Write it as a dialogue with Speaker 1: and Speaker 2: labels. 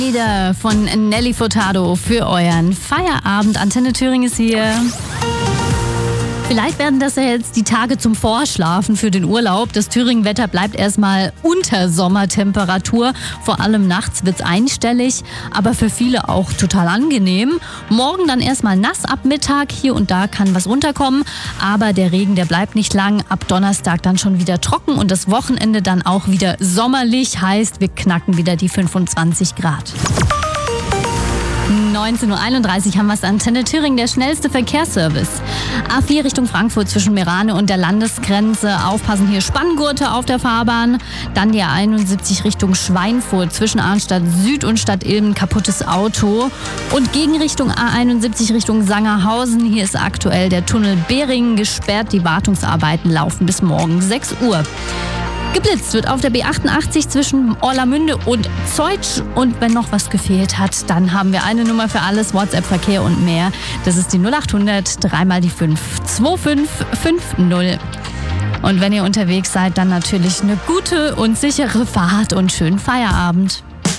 Speaker 1: Lieder von Nelly Furtado für euren Feierabend. Antenne Thüringen ist hier. Vielleicht werden das ja jetzt die Tage zum Vorschlafen für den Urlaub. Das Thüringen-Wetter bleibt erstmal unter Sommertemperatur. Vor allem nachts wird's einstellig, aber für viele auch total angenehm. Morgen dann erstmal nass ab Mittag. Hier und da kann was runterkommen, aber der Regen, der bleibt nicht lang. Ab Donnerstag dann schon wieder trocken und das Wochenende dann auch wieder sommerlich. Heißt, wir knacken wieder die 25 Grad. 19.31 Uhr haben wir es. Antenne Thüringen, der schnellste Verkehrsservice. A4 Richtung Frankfurt zwischen Meerane und der Landesgrenze. Aufpassen, hier Spanngurte auf der Fahrbahn. Dann die A71 Richtung Schweinfurt zwischen Arnstadt Süd und Stadt Ilmen. Kaputtes Auto. Und Gegenrichtung A71 Richtung Sangerhausen. Hier ist aktuell der Tunnel Behringen gesperrt. Die Wartungsarbeiten laufen bis morgen 6 Uhr. Geblitzt wird auf der B88 zwischen Orlamünde und Zeutsch. Und wenn noch was gefehlt hat, dann haben wir eine Nummer für alles, WhatsApp, Verkehr und mehr. Das ist die 0800 3 mal die 5 2550. Und wenn ihr unterwegs seid, dann natürlich eine gute und sichere Fahrt und schönen Feierabend.